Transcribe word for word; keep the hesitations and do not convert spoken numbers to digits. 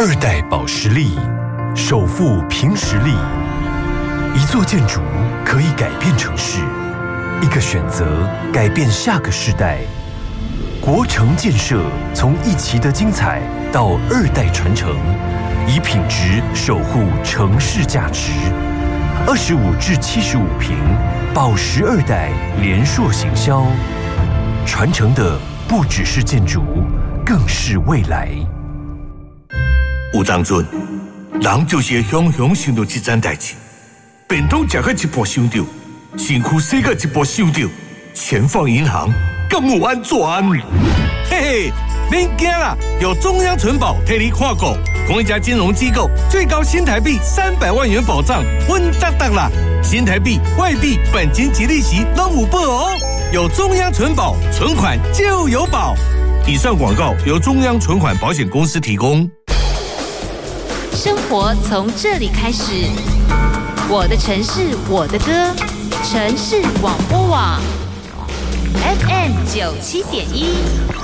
二代保实力，首富凭实力。一座建筑可以改变城市，一个选择改变下个世代。国城建设从一期的精彩到二代传承，以品质守护城市价值。二十五至七十五坪，保实二代联硕行销，传承的不只是建筑，更是未来。 有当阵，人就是会雄雄想到这件代志。便当食到一半想到，身躯洗到一半想到，钱放银行敢有安全？嘿嘿，免惊啦，有中央存保替你看顾，同一家金融机构最高新台币三百万元保障，稳当当啦！新台币、外币、本金及利息都有保哦。有中央存保，存款就有保。以上广告由中央存款保险公司提供。 生活从这里开始，我的城市，我的歌，城市广播网 F M 九七点一。